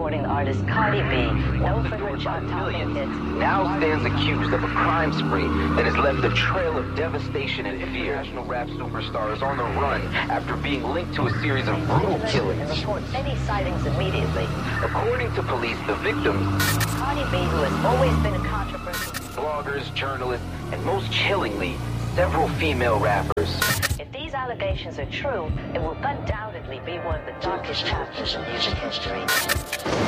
supporting the artist Cardi B, known for her chart-topping hits. Now stands accused of a crime spree that has left a trail of devastation and fear. National rap superstar is on the run after being linked to a series of brutal killings. And report many sightings immediately. According to police, the victims, Cardi B, who has always been a controversy, bloggers, journalists, and most chillingly, several female rappers. if these allegations are true, it will undoubtedly be one of the darkest chapters in music history.